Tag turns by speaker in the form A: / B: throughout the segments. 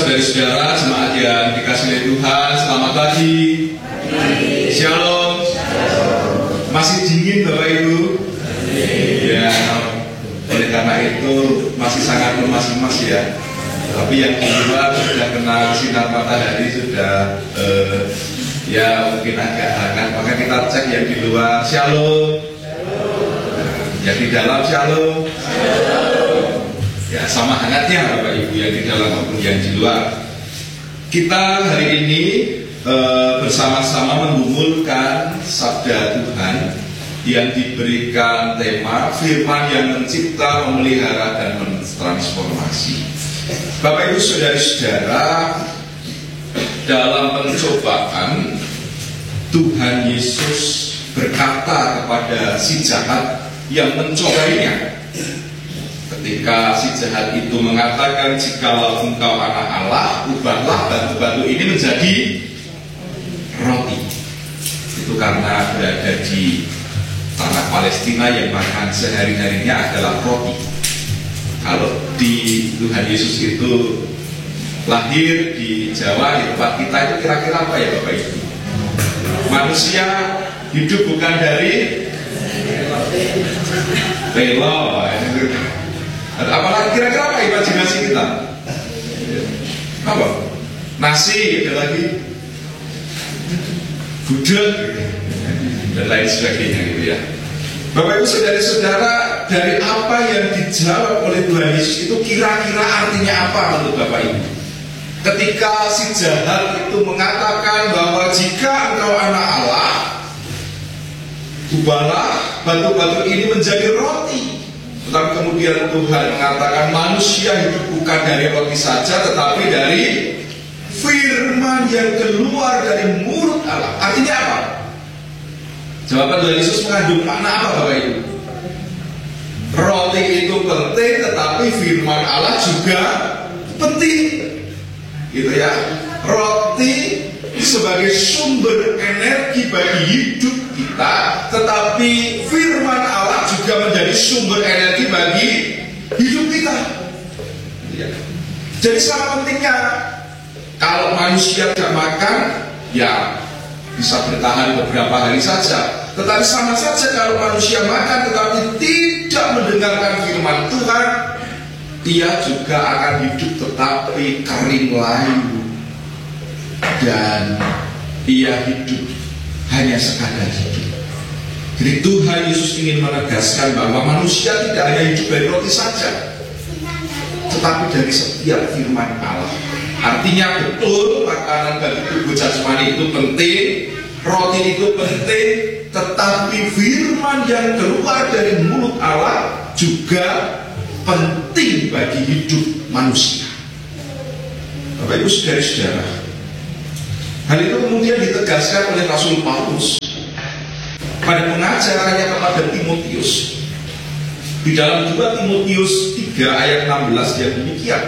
A: saudara-saudara, jemaat yang dikasihi oleh Tuhan, selamat pagi. Shalom. Masih dingin Bapak Ibu? Ya, oleh karena itu masih sangat lemas-lemas ya. Tapi yang di luar sudah kena sinar matahari, sudah ya mungkin agak hangat. Maka kita cek yang di luar. Shalom. Yang di dalam shalom. Ya, sama hangatnya Bapak Ibu yang di dalam maupun yang di luar. Kita hari ini bersama-sama menggumulkan sabda Tuhan yang diberikan tema firman yang mencipta, memelihara, dan mentransformasi. Bapak Ibu saudara-saudara, dalam pencobaan Tuhan Yesus berkata kepada si jahat yang mencobainya. Ketika si jahat itu mengatakan, jikalau engkau anak Allah, ubahlah batu-batu ini menjadi roti. Itu karena berada di tanah Palestina yang makan sehari-harinya adalah roti. Kalau di Tuhan Yesus itu lahir di Jawa, di tempat kita, itu kira-kira apa ya Bapak Ibu? Manusia hidup bukan dari telo. Apalagi kira-kira apa imajinasi kita? Apa? Nasi, ada lagi gudeg dan lain sebagainya gitu ya. Bapak Ibu saudara-saudara, dari apa yang dijawab oleh Tuhan Yesus itu kira-kira artinya apa menurut Bapak Ibu? Ketika si jahat itu mengatakan bahwa jika engkau anak Allah, ubahlah batu-batu ini menjadi roti. Tetapi kemudian Tuhan mengatakan manusia hidup bukan dari roti saja, tetapi dari firman yang keluar dari mulut Allah. Artinya apa? Jawaban Tuhan Yesus mengandung makna apa Bapak Ibu? Roti itu penting, tetapi firman Allah juga penting. Gitu ya. Roti sebagai sumber energi bagi hidup kita, tetapi firman Allah juga menjadi sumber energi bagi hidup kita. Ya. Jadi sangat pentingnya, kalau manusia tidak makan, ya bisa bertahan beberapa hari saja. Tetapi sama saja kalau manusia makan tetapi tidak mendengarkan firman Tuhan, dia juga akan hidup tetapi kering layu. Dan ia hidup hanya sekadar hidup. Jadi Tuhan Yesus ingin menegaskan bahwa manusia tidak hanya hidup dari roti saja, tetapi dari setiap firman Allah. Artinya betul makanan bagi tubuh jasmani itu penting, roti itu penting, tetapi firman yang keluar dari mulut Allah juga penting bagi hidup manusia. Bapak Ibu saudara-saudara, hal itu kemudian ditegaskan oleh Rasul Paulus pada pengajarannya kepada Timotius. Di dalam 2 Timotius 3 ayat 16 yang demikian,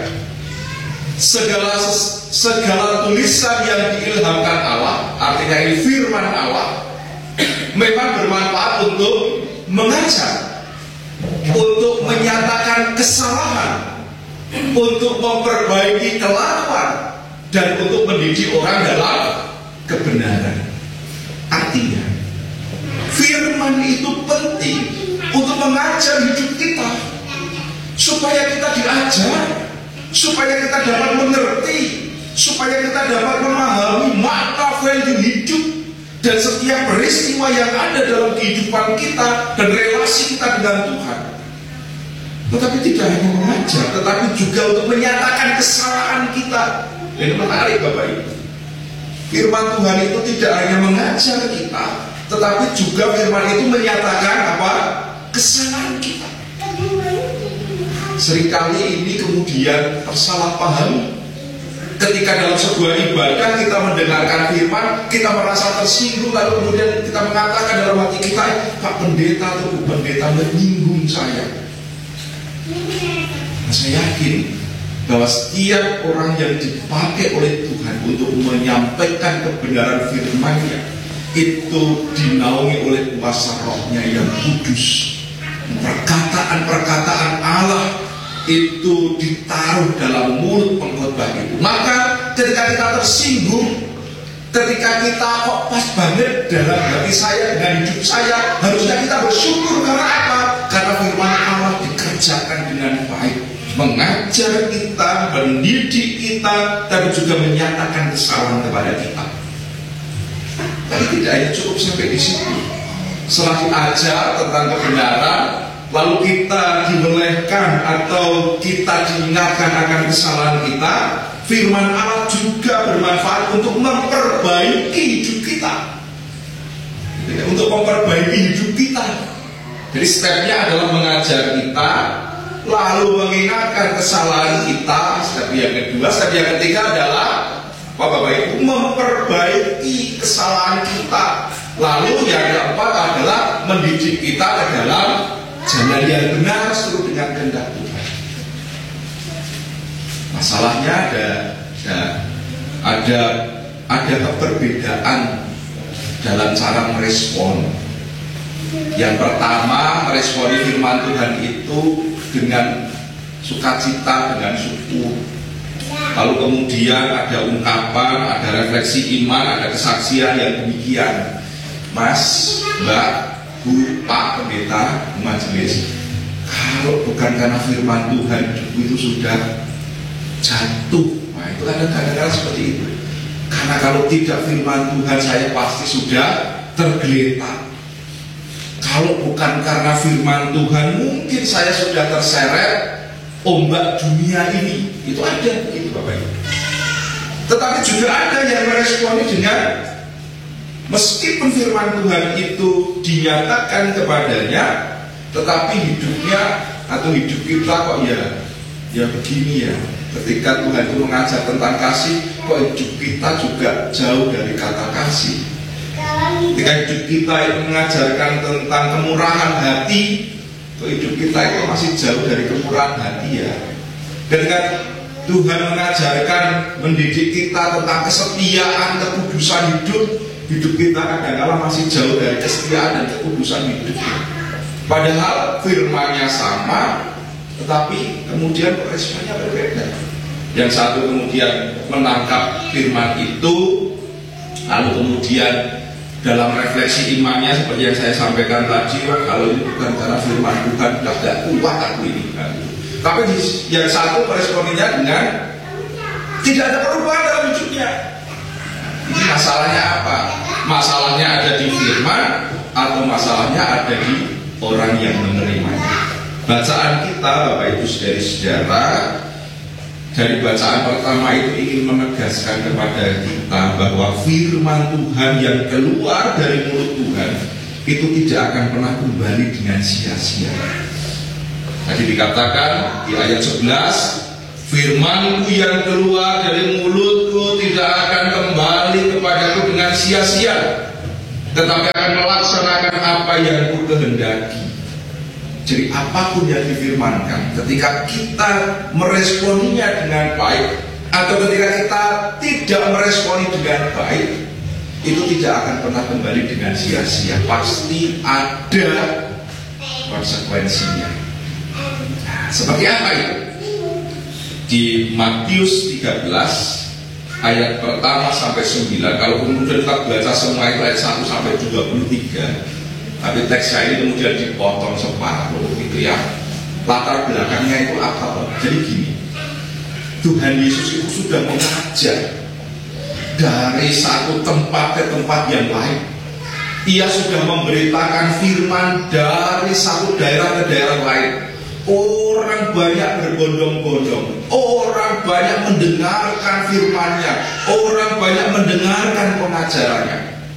A: segala tulisan yang diilhamkan Allah, artinya ini firman Allah, memang bermanfaat untuk mengajar, untuk menyatakan kesalahan, untuk memperbaiki kelakuan, dan untuk mendidik orang dalam kebenaran. Artinya firman itu penting untuk mengajar hidup kita, supaya kita diajar, supaya kita dapat mengerti, supaya kita dapat memahami makna value hidup dan setiap peristiwa yang ada dalam kehidupan kita dan relasi kita dengan Tuhan. Tetapi tidak hanya mengajar, tetapi juga untuk menyatakan kesalahan kita. Ini menarik Bapak Ibu. Firman Tuhan itu tidak hanya mengajar kita, tetapi juga firman itu menyatakan apa? Kesalahan kita. Seringkali ini kemudian tersalahpahami. Ketika dalam sebuah ibadah kita mendengarkan firman, kita merasa tersinggung, lalu kemudian kita mengatakan dalam hati kita, Pak Pendeta atau Bu Pendeta menyinggung saya. Nah, saya yakin bahwa setiap orang yang dipakai oleh Tuhan untuk menyampaikan kebenaran firman-Nya itu dinaungi oleh kuasa rohnya yang kudus. Perkataan-perkataan Allah itu ditaruh dalam mulut pengkhotbah itu. Maka ketika kita tersinggung, ketika kita kok pas banget dalam hati saya dengan hidup saya, harusnya kita bersyukur. Karena apa? Karena firman Allah dikerjakan dengan baik, mengajar kita, mendidik kita, tapi juga menyatakan kesalahan kepada kita. Tapi tidak hanya cukup sampai di situ. Setelah diajar tentang kebenaran, lalu kita dibolehkan atau kita diingatkan akan kesalahan kita, firman Allah juga bermanfaat untuk memperbaiki hidup kita. Untuk memperbaiki hidup kita. Jadi stepnya adalah mengajar kita, lalu mengingatkan kesalahan kita. Step yang kedua, step yang ketiga adalah apa Bapak Ibu? Memperbaiki kesalahan kita. Lalu yang keempat adalah mendidik kita ke dalam jalan yang benar sesuai dengan kehendak Tuhan. Masalahnya ada perbedaan dalam cara merespon. Yang pertama, meresponi firman Tuhan itu dengan sukacita, dengan syukur. Lalu kemudian ada ungkapan, ada refleksi iman, ada kesaksian yang demikian. Mas, Mbak, Bu, Pak Pendeta, majelis, kalau bukan karena firman Tuhan, hidupku itu sudah jatuh. Nah, itu kadang-kadang seperti itu. Karena kalau tidak firman Tuhan, saya pasti sudah tergeletak. Kalau bukan karena firman Tuhan, mungkin saya sudah terseret ombak dunia ini. Itu ada begitu Bapak Ibu. Tetapi juga ada yang meresponi dengan, meskipun firman Tuhan itu dinyatakan kepadanya, tetapi hidupnya atau hidup kita kok ya begini ya. Ketika Tuhan itu mengajar tentang kasih, kok hidup kita juga jauh dari kata kasih. Ketika hidup kita itu mengajarkan tentang kemurahan hati, kok hidup kita itu masih jauh dari kemurahan hati ya. Ketika Tuhan mengajarkan, mendidik kita tentang kesetiaan, kekudusan hidup kita kadang-kala masih jauh dari kesetiaan dan kekudusan hidup. Padahal firman-Nya sama, tetapi kemudian responnya berbeda. Yang satu kemudian menangkap firman itu, lalu kemudian dalam refleksi imannya seperti yang saya sampaikan tadi, kalau ini bukan karena firman Tuhan, sudah tidak kuat aku ini. Tapi yang satu meresponnya dengan tidak ada perubahan dalam hidupnya. Ini masalahnya apa? Masalahnya ada di firman atau masalahnya ada di orang yang menerimanya? Bacaan kita Bapak Ibu saudara-saudara, dari bacaan pertama itu ingin menegaskan kepada kita bahwa firman Tuhan yang keluar dari mulut Tuhan itu tidak akan pernah kembali dengan sia-sia. Tadi dikatakan di ayat 11, firman-Ku yang keluar dari mulutku tidak akan kembali kepadaku dengan sia-sia, tetapi akan melaksanakan apa yang Ku kehendaki. Jadi apapun yang difirmankan, ketika kita meresponinya dengan baik, atau ketika kita tidak meresponi dengan baik, itu tidak akan pernah kembali dengan sia-sia. Pasti ada konsekuensinya. Nah, seperti apa itu? Di Matius 13 ayat pertama sampai 9. Kalau kemudian kita baca semua itu ayat 1 sampai 23. Tapi teksnya ini kemudian dipotong separuh gitu ya. Latar belakangnya itu apa? Jadi gini, Tuhan Yesus itu sudah mengajar dari satu tempat ke tempat yang lain. Ia sudah memberitakan firman dari satu daerah ke daerah lain. Orang banyak berbondong-bondong, orang banyak mendengarkan firman-Nya, orang banyak mendengarkan pengajarannya.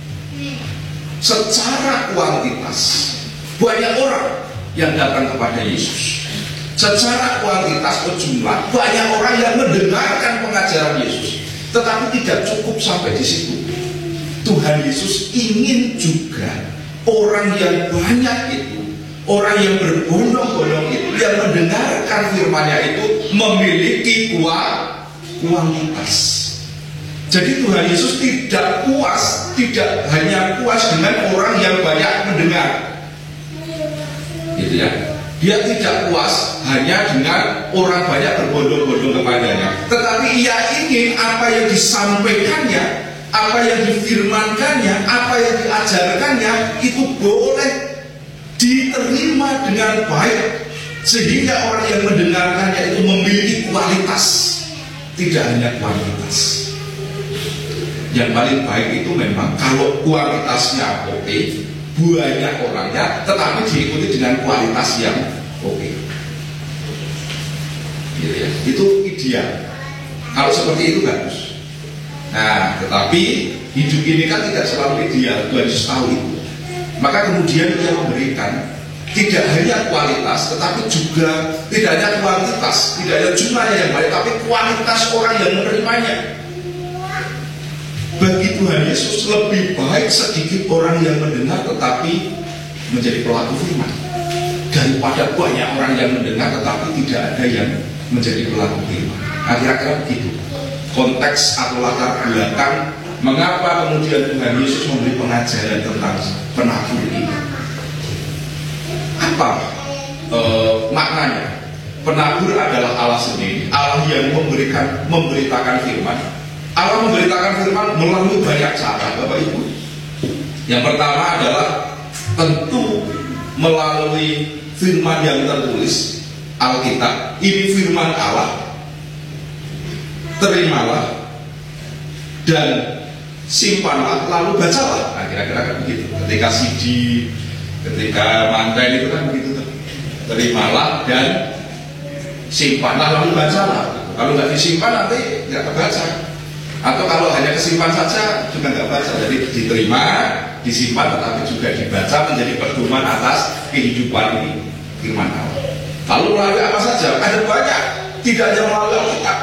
A: Secara kuantitas banyak orang yang datang kepada Yesus. Secara kuantitas atau jumlah banyak orang yang mendengarkan pengajaran Yesus. Tetapi tidak cukup sampai di situ. Tuhan Yesus ingin juga orang yang banyak itu, orang yang berbondong-bondong itu, yang mendengarkan firman-Nya itu memiliki kuantitas. Jadi Tuhan Yesus tidak puas, tidak hanya puas dengan orang yang banyak mendengar, gitu ya. Dia tidak puas hanya dengan orang banyak berbondong-bondong kepadanya, tetapi ia ingin apa yang disampaikannya, apa yang difirmankannya, apa yang diajarkannya itu boleh diterima dengan baik, sehingga orang yang mendengarkannya itu memiliki kualitas, tidak hanya kuantitas. Yang paling baik itu memang kalau kualitasnya oke, banyak orangnya, tetapi diikuti dengan kualitas yang oke. Gitu ya. Itu ideal. Kalau seperti itu bagus. Nah, tetapi hidup ini kan tidak selalu ideal. Tuhan Yesus tahu itu. Maka kemudian Dia memberikan tidak hanya kualitas, tetapi juga tidak hanya kuantitas, tidak hanya jumlahnya yang baik, tapi kualitas orang yang menerimanya. Bagi Tuhan Yesus lebih baik sedikit orang yang mendengar tetapi menjadi pelaku firman, daripada banyak orang yang mendengar tetapi tidak ada yang menjadi pelaku firman. Kira-kira begitu konteks atau latar belakang mengapa kemudian Tuhan Yesus memberi pengajaran tentang penabur ini. Apa maknanya? Penabur adalah Allah sendiri, Allah yang memberitakan firman. Allah memberitakan firman melalui banyak cara, Bapak Ibu. Yang pertama adalah tentu melalui firman yang tertulis, Alkitab. Ini firman Allah, terimalah dan simpanlah, lalu bacalah. Nah, kira-kira begitu. Ketika CD, ketika manten itu kan begitu. Terimalah dan simpanlah, lalu bacalah. Kalau nggak disimpan nanti nggak terbaca. Atau kalau hanya kesimpan saja juga nggak baca. Jadi diterima, disimpan, tetapi juga dibaca menjadi pedoman atas kehidupan ini, firman Allah. Lalu melalui apa saja? Ada banyak. Tidak hanya melalui Alkitab,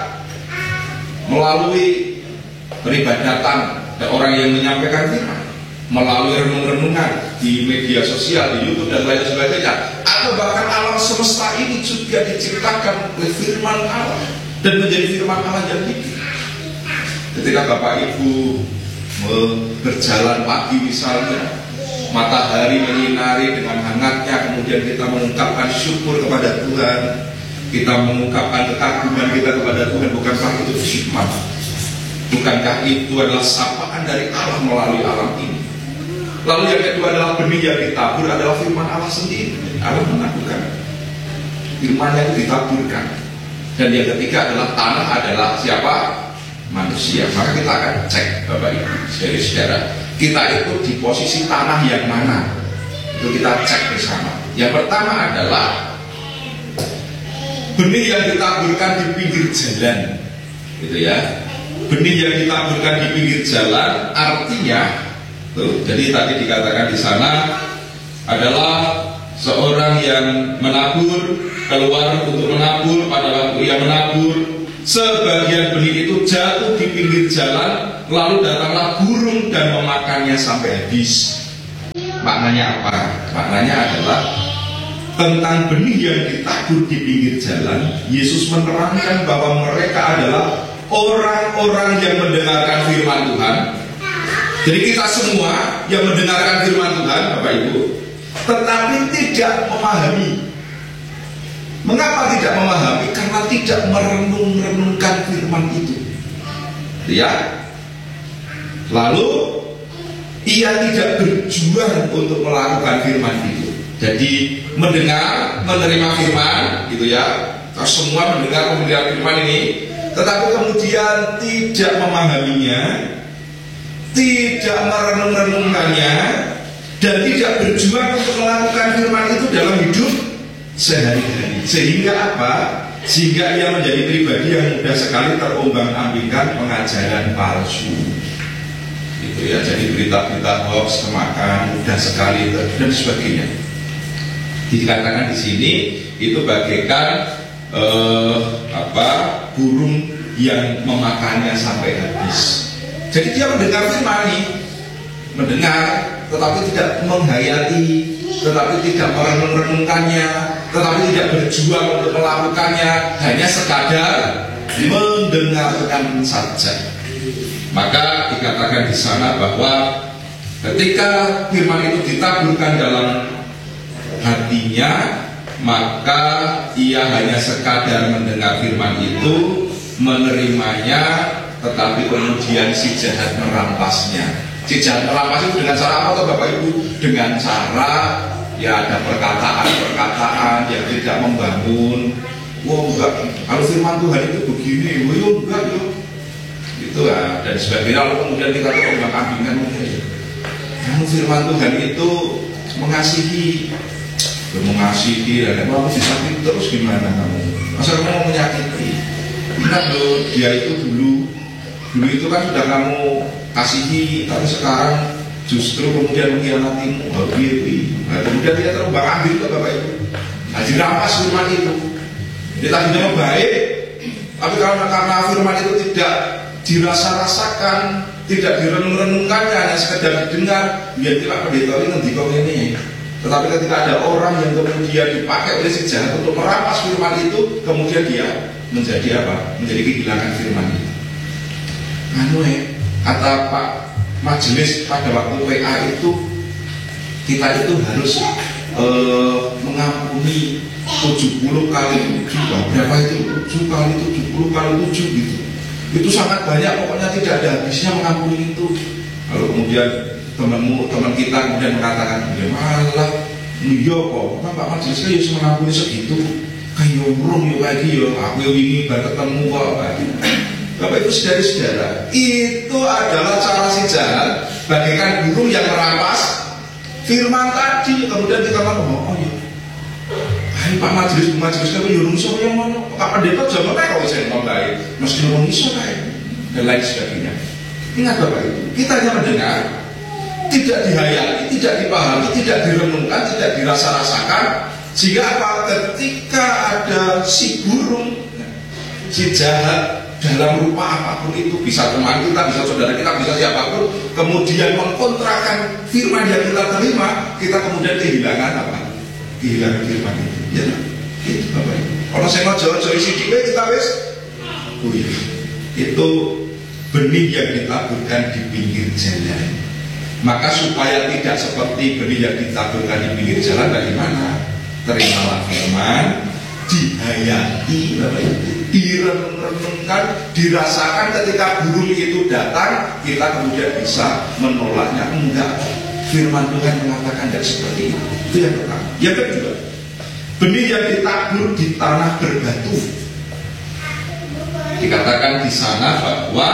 A: melalui peribadatan orang yang menyampaikan firman, melalui renung-renungan di media sosial, di YouTube dan lain sebagainya, atau bahkan alam semesta ini juga diciptakan oleh firman Allah dan menjadi firman Allah yang hidup. Ketika Bapak Ibu berjalan pagi misalnya, matahari menyinari dengan hangatnya, kemudian kita mengungkapkan syukur kepada Tuhan, kita mengungkapkan kekaguman kita kepada Tuhan. Bukankah itu hikmat? Bukankah itu adalah sapaan dari Allah melalui alam ini? Lalu yang kedua adalah benih yang ditabur adalah firman Allah sendiri. Allah menaburkan firman yang ditaburkan. Dan yang ketiga adalah tanah adalah siapa? Manusia. Maka kita akan cek, Bapak Ibu, saudara-saudara, kita itu di posisi tanah yang mana? Itu kita cek bersama. Yang pertama adalah benih yang ditaburkan di pinggir jalan, gitu ya. Benih yang ditaburkan di pinggir jalan artinya, tuh, jadi tadi dikatakan di sana adalah seorang yang menabur, keluar untuk menabur. Pada waktu ia menabur, sebagian benih itu jatuh di pinggir jalan, lalu datanglah burung dan memakannya sampai habis. Maknanya apa? Maknanya adalah tentang benih yang ditabur di pinggir jalan. Yesus menerangkan bahwa mereka adalah orang-orang yang mendengarkan firman Tuhan. Jadi kita semua yang mendengarkan firman Tuhan, Bapak Ibu, tetapi tidak memahami. Mengapa tidak memahami? Karena tidak merenung-renungkan firman itu. Ya. Lalu ia tidak berjuang untuk melakukan firman itu. Jadi mendengar, menerima firman, gitu ya. Kita semua mendengar firman ini, tetapi kemudian tidak memahaminya, tidak merenung-renungkannya, dan tidak berjuang untuk melakukan firman itu dalam hidup sehari-hari. Sehingga apa? Sehingga ia menjadi pribadi yang mudah sekali terombang-ambingkan pengajaran palsu. Gitu ya. Jadi berita-berita hoax, kemakan, mudah sekali dan sebagainya. Dikatakan di sini itu bagaikan burung yang memakannya sampai habis. Jadi dia mendengar firman ini, mendengar, tetapi tidak menghayati, tetapi tidak merenung-renungkannya, tetapi tidak berjuang untuk melakukannya, hanya sekadar mendengarkan saja. Maka dikatakan di sana bahwa ketika firman itu ditaburkan dalam hatinya, maka ia hanya sekadar mendengar firman itu, menerimanya, tetapi kemudian si jahat merampasnya. Si jahat merampas itu dengan cara apa Bapak Ibu? Dengan cara ya ada perkataan-perkataan yang tidak membangun. Wah enggak, kalau firman Tuhan itu begini, wah enggak yo. Itu ya, dan sebagainya. Lalu kemudian kita terombang-ambingkan, kamu firman Tuhan itu mengasihi, dan kamu disakiti terus gimana kamu? Masa kamu mau menyakiti? Ingat loh, dia itu dulu itu kan sudah kamu kasihi, tapi sekarang justru kemudian mengkhianatimu. Kemudian dia terombang ambing ke Bapak Ibu. Nah, dirampas firman itu. Dia tadinya baik, tapi karena firman itu tidak dirasa-rasakan, tidak direnung-renungkannya, hanya sekedar didengar, biar tidak pendeta ini ngendikong ini. Tetapi ketika ada orang yang kemudian dipakai oleh si jahat untuk merampas firman itu, kemudian dia menjadi apa? Menjadi kehilangan firman itu. Kata Pak Majelis pada waktu WA itu, kita itu harus mengampuni 70 kali 7, berapa itu? 7 kali 70 kali 7 gitu. Itu sangat banyak, pokoknya tidak ada habisnya mengampuni itu. Lalu kemudian teman kita kemudian mengatakan, ya malah iya kok, Pak Majelis kan harus mengampuni segitu. Kayak urung yuk lagi yo, aku ingin baru ketemu kok. Bapak Ibu saudara-saudara, itu adalah cara si jahat bagaikan burung yang merampas firman tadi. Kemudian kita ngomong, oh iya, hai Pak Majelis kan yurung so yang mana? Pak Pendeta jangan kayak kalau saya ngomong baik, mesti ngomong iso kayak dan lain sebagainya. Ingat Bapak Ibu, kita hanya mendengar, tidak dihayati, tidak dipahami, tidak direnungkan, tidak dirasa-rasakan, sehingga apa? Ketika ada si burung, si jahat dalam rupa apapun itu, bisa teman kita, bisa saudara kita, bisa siapapun, kemudian mengkontrakan firman yang kita terima, kita kemudian kehilangan apa? Kehilangan firman itu. Ya, itu Bapak Ibu. Kalau saya mau jauh-jauh isi kita wes, itu benih yang ditaburkan di pinggir jalan. Maka supaya tidak seperti benih yang ditaburkan di pinggir jalan, bagaimana? Terimalah firman, dihayati, Bapak Ibu, direnungkan, dirasakan. Ketika burung itu datang, kita kemudian bisa menolaknya. Enggak, firman Tuhan mengatakan tidak seperti itu. Itu yang pertama. Yang kedua, benih yang ditabur di tanah berbatu. Dikatakan di sana bahwa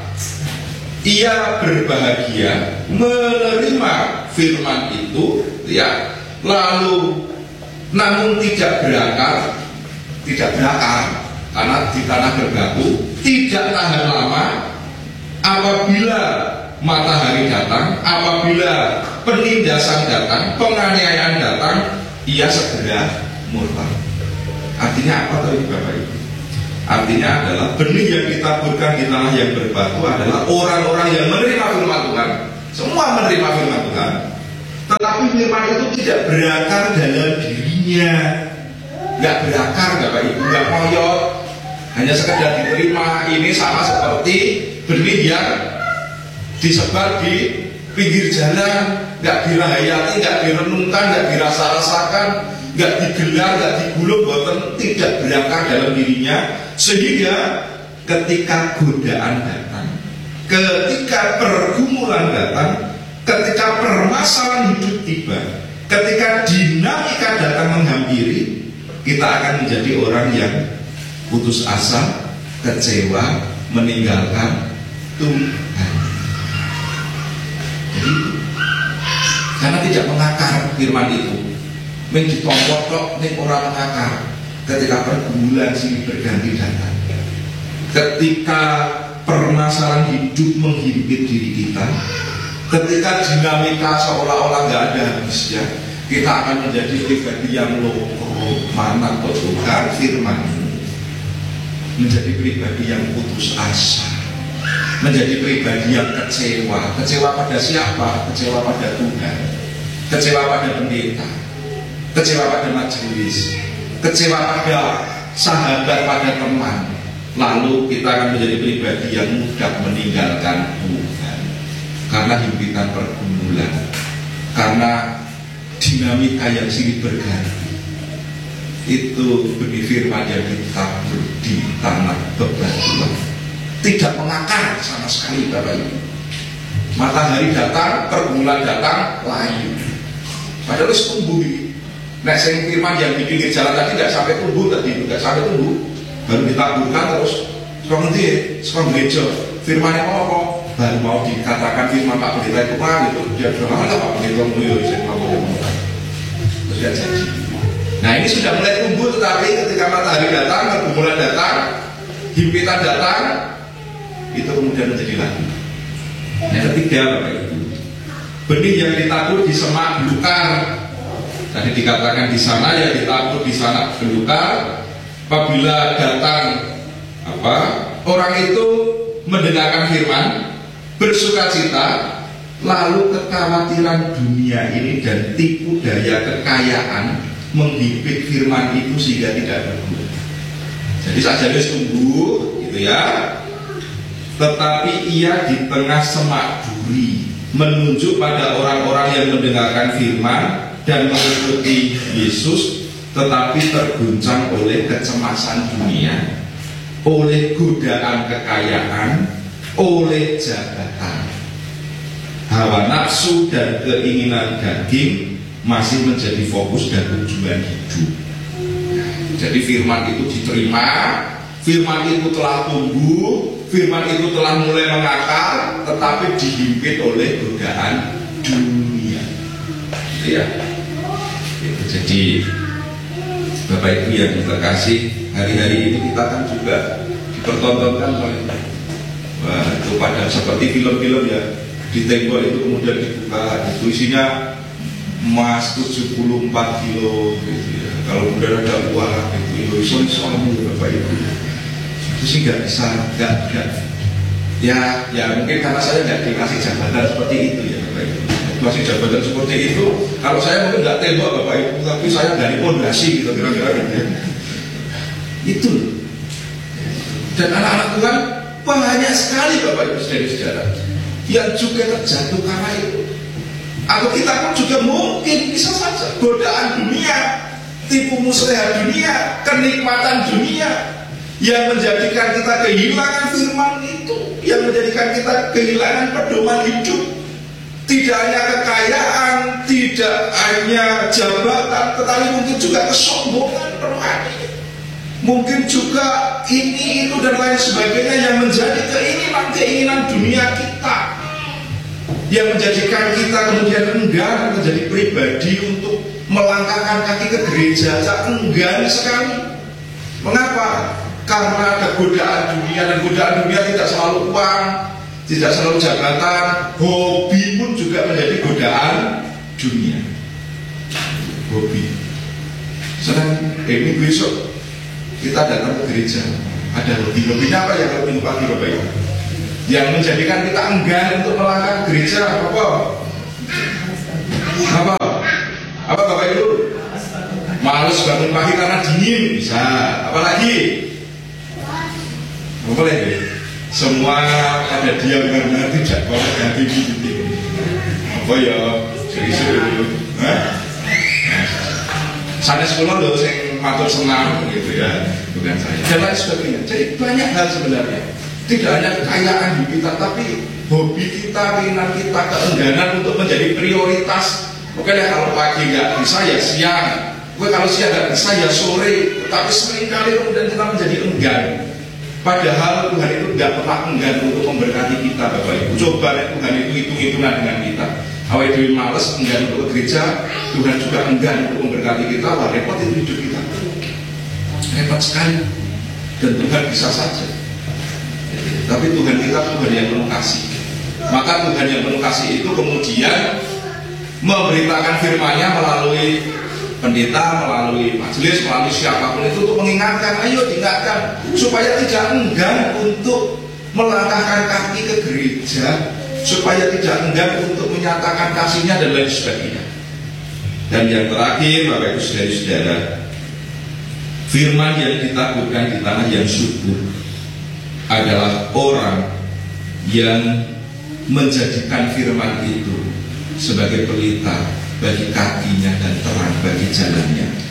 A: ia berbahagia menerima firman itu, ya, lalu namun tidak berakar karena di tanah berbatu, tidak tahan lama. Apabila matahari datang, apabila penindasan datang, penganiayaan datang, ia segera murtad. Artinya apa tadi Bapak Ibu? Artinya adalah benih yang ditaburkan di tanah yang berbatu adalah orang-orang yang menerima firman Tuhan, semua menerima firman Tuhan, tetapi firman itu tidak berakar dalam dirinya, nggak berakar Bapak Ibu, nggak koyot, hanya sekedar diterima. Ini sama seperti benih yang disebar di pinggir jalan, nggak dirahayati, nggak direnungkan, nggak dirasa-rasakan, nggak digelar, nggak digulung, bahkan tidak berakar dalam dirinya, sehingga ketika godaan datang, ketika pergumulan datang, ketika permasalahan hidup tiba, ketika dinamika datang menghampiri, kita akan menjadi orang yang putus asa, kecewa, meninggalkan Tuhan. Jadi, karena tidak mengakar firman itu, ditongkok nih orang mengakar. Ketika pergumulan sini berganti datang, ketika permasalahan hidup menghimpit diri kita, ketika dinamika seolah-olah nggak ada habisnya, kita akan menjadi pribadi yang loko, mana Tuhan firman, menjadi pribadi yang putus asa, menjadi pribadi yang kecewa. Kecewa pada siapa? Kecewa pada Tuhan, kecewa pada pendeta, kecewa pada majelis, kecewa pada sahabat, pada teman. Lalu kita akan menjadi pribadi yang mudah meninggalkan Tuhan karena himpitan pergumulan, karena dinamika yang silih berganti. itu benih firman yang ditabur di tanah bebatuan, tidak mengakar sama sekali Bapak Ibu. Matahari datang, pergumulan datang, layu. Padahal harus tumbuh. Nek sing firman yang di pinggir jalan tadi tidak sampai tumbuh tadi, tidak sampai tumbuh, baru ditaburkan terus sekarang nanti sekarang gereja firmannya apa? Baru mau dikatakan firman Pak Pendeta itu kan gitu, dia bilang apa Pak Pendeta itu saya mau terus dia jadi. Nah ini sudah mulai tumbuh, tetapi ketika matahari datang, pergumulan datang, himpitan datang, itu kemudian menjadi layu. Yang ketiga Bapak Ibu, benih yang ditabur di semak belukar. Tadi dikatakan di sana yang ditabur di sana belukar. Apabila datang orang itu mendengarkan firman, bersukacita, lalu kekhawatiran dunia ini dan tipu daya kekayaan menghimpit firman itu sehingga tidak berguna. Jadi saja dia tumbuh, gitu ya. Tetapi ia di tengah semak duri, menunjuk pada orang-orang yang mendengarkan firman dan mengikuti Yesus, tetapi terguncang oleh kecemasan dunia, oleh godaan kekayaan, oleh jabatan, hawa nafsu dan keinginan daging masih menjadi fokus dan tujuan hidup. Jadi firman itu diterima, firman itu telah tumbuh, firman itu telah mulai mengakar, tetapi dihimpit oleh godaan dunia. Gitu ya. Jadi Bapak Ibu yang terkasih, hari-hari ini kita kan juga dipertontonkan oleh itu pada seperti film-film ya, di tembok itu kemudian dibuka, itu isinya emas 74 kilo gitu ya. Kalau kemudian ada uang itu soalnya Bapak Ibu itu sih nggak bisa, nggak ya mungkin karena saya nggak dikasih jabatan seperti itu ya Bapak Ibu. Masih jabatan seperti itu, kalau saya mungkin nggak tembak Bapak Ibu, tapi saya dari pondasi gitu kira-kira gitu. Itu. Dan anak-anak Tuhan banyak sekali Bapak Ibu saudara yang juga terjatuh karena itu. Atau kita pun juga mungkin bisa saja godaan dunia, tipu muslihat dunia, kenikmatan dunia yang menjadikan kita kehilangan firman itu, yang menjadikan kita kehilangan pedoman hidup. Tidak hanya kekayaan, tidak hanya jabatan, tetapi mungkin juga kesombongan rohani. Mungkin juga ini, itu, dan lain sebagainya yang menjadi keinginan dunia kita, yang menjadikan kita kemudian enggan menjadi pribadi untuk melangkahkan kaki ke gereja. Enggan sekali. Mengapa? Karena ada godaan dunia, dan godaan dunia tidak selalu uang, tidak selalu jabatan, hobi pun juga menjadi godaan dunia. Hobi. Sedang ini besok kita datang ke gereja, ada hobi-hobinya apa yang lebih pagi Bapak Ibu? Yang menjadikan kita enggan untuk melangkah gereja apa? Apa Bapak Ibu? Males bangun pagi karena dingin bisa. Apalagi? Apa lagi? Semua ada diam karena tidak boleh ganti gini. Apa ya? Serius. Sana sekolah loh, saya matur senang gitu ya, bukan saya. Dan lain sebagainya. Jadi banyak hal sebenarnya. Tidak hanya kekayaan di kita, tapi hobi kita, keinginan kita, keengganan untuk menjadi prioritas. Oke deh, kalau pagi nggak bisa ya siang. Oke, kalau siang nggak bisa ya sore. Tapi seringkali kemudian kita menjadi enggan. Padahal Tuhan itu tidak pernah enggan untuk memberkati kita Bapak Ibu. Coba Tuhan itu hitung-hitungan dengan kita. Awal itu males enggan untuk ke gereja, Tuhan juga enggan untuk memberkati kita. Wah, repot itu hidup kita. Repot sekali. Dan Tuhan bisa saja. Tapi Tuhan kita Tuhan yang penuh kasih. Maka Tuhan yang penuh kasih itu kemudian memberitakan firman-Nya melalui pendeta, melalui majelis, melalui siapapun itu untuk mengingatkan, ayo diingatkan supaya tidak enggan untuk melangkahkan kaki ke gereja, supaya tidak enggan untuk menyatakan kasihnya dan lain sebagainya. Dan yang terakhir Bapak Ibu saudara-saudara, firman yang ditaburkan di tanah yang subur adalah orang yang menjadikan firman itu sebagai pelita bagi kakinya dan terang bagi jalannya.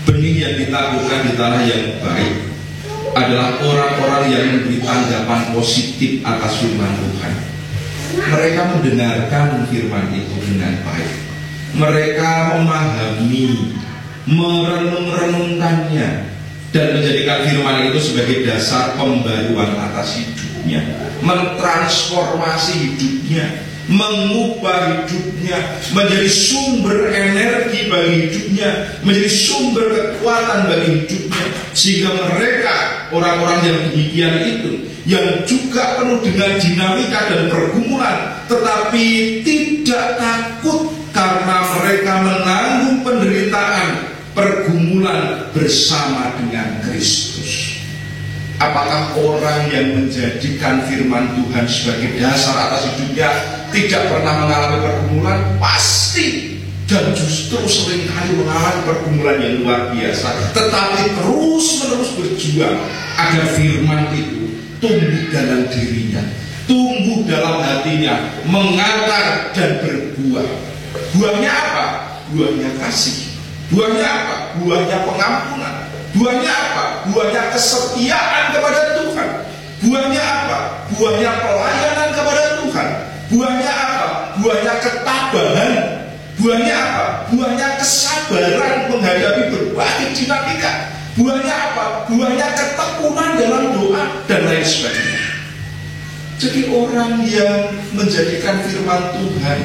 A: Benih yang ditaburkan di tanah yang baik adalah orang-orang yang memberi tanggapan positif atas firman Tuhan. Mereka mendengarkan firman itu dengan baik. Mereka memahami, merenung-renungkannya, dan menjadikan firman itu sebagai dasar pembaruan atas hidupnya, mentransformasi hidupnya, mengubah hidupnya menjadi sumber energi bagi hidupnya, menjadi sumber kekuatan bagi hidupnya, sehingga mereka, orang-orang yang demikian itu, yang juga penuh dengan dinamika dan pergumulan, tetapi tidak takut karena mereka menanggung penderitaan, pergumulan bersama dengan Kristus. Apakah orang yang menjadikan firman Tuhan sebagai dasar atas hidupnya tidak pernah mengalami pergumulan? Pasti. Dan justru seringkali mengalami pergumulan yang luar biasa, tetapi terus-menerus berjuang agar firman itu tumbuh dalam dirinya, tumbuh dalam hatinya, mengakar dan berbuah. Buahnya apa? Buahnya kasih. Buahnya apa? Buahnya pengampunan. Buahnya apa? Buahnya kesetiaan kepada Tuhan. Buahnya apa? Buahnya pelayanan kepada Tuhan. Buahnya apa? Buahnya ketabahan. Buahnya apa? Buahnya kesabaran menghadapi berbagai dinamika. Buahnya apa? Buahnya ketekunan dalam doa dan lain sebagainya. Jadi orang yang menjadikan firman Tuhan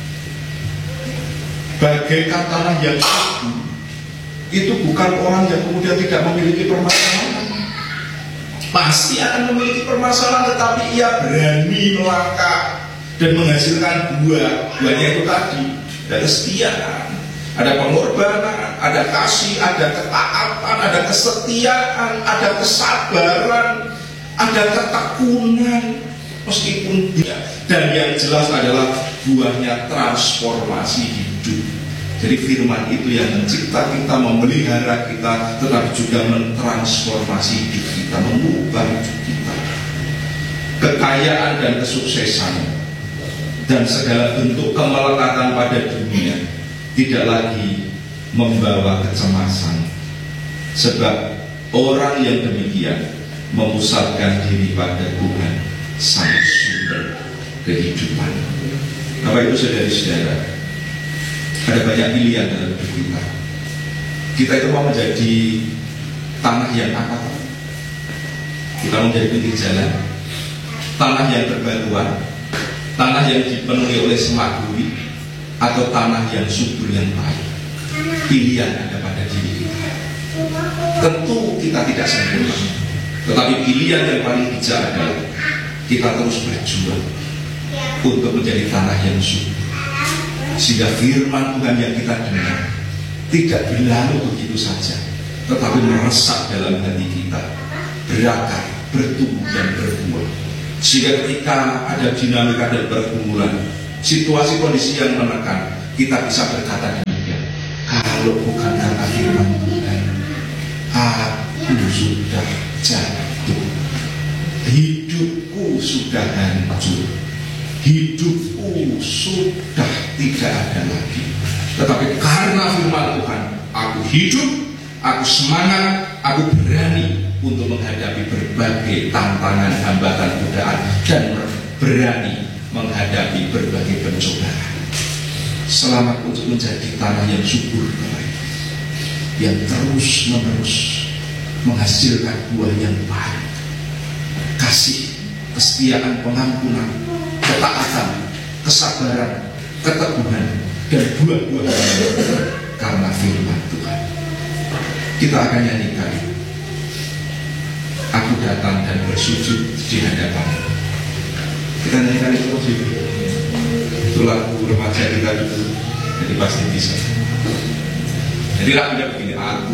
A: bagaikan tanah yang subur, itu bukan orang yang kemudian tidak memiliki permasalahan. Pasti akan memiliki permasalahan, tetapi ia berani melangkah dan menghasilkan buah. Buahnya itu tadi, ada kesetiaan, ada pengorbanan, ada kasih, ada ketaatan, ada kesetiaan, ada kesabaran, ada ketekunan, meskipun tidak. Dan yang jelas adalah buahnya transformasi hidup. Jadi firman itu yang mencipta kita, memelihara kita, tetapi juga mentransformasi hidup kita, mengubah hidup kita. Kekayaan dan kesuksesan dan segala bentuk kemelekatan pada dunia tidak lagi membawa kecemasan, sebab orang yang demikian memusatkan diri pada Tuhan, sang sumber kehidupan. Bapak Ibu saudara-saudara, ada banyak pilihan dalam hidup kita. Kita itu mau menjadi tanah yang apa? Kita mau menjadi pinggir jalan, tanah yang berbatuan, tanah yang dipenuhi oleh semak duri, atau tanah yang subur yang baik. Pilihan ada pada diri kita. Tentu kita tidak sempurna, tetapi pilihan yang paling bijak adalah kita terus berjuang untuk menjadi tanah yang subur, sehingga firman Tuhan yang kita dengar tidak berlalu begitu saja, tetapi meresap dalam hati kita, berakar, bertumbuh dan berbuah. Sehingga ketika ada dinamika dan pergumulan, situasi kondisi yang menekan, kita bisa berkata demikian, kalau bukan karena firman Tuhan, aku sudah jatuh, hidupku sudah hancur, hidupku sudah tidak ada lagi. Tetapi karena firman Tuhan, aku hidup, aku semangat, aku berani untuk menghadapi berbagai tantangan, hambatan, godaan, dan berani menghadapi berbagai pencobaan. Selamat untuk menjadi tanah yang subur, yang terus-menerus menghasilkan buah yang baik, kasih, kesetiaan, pengampunan, ketaatan, kesabaran, keteguhan, dan buah-buah karena firman Tuhan. Kita akan nyanyikan Aku Datang dan Bersujud di Hadapan. Kita nyanyikan itu juga. Itu lagu remaja kita dulu, jadi pasti bisa. Jadi lagunya begini, aku